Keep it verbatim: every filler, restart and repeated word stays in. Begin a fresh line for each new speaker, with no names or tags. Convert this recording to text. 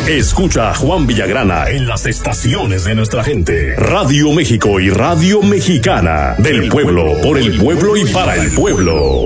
Escucha a Juan Villagrana en las estaciones de nuestra gente. Radio México y Radio Mexicana. Del pueblo, por el pueblo y para el pueblo.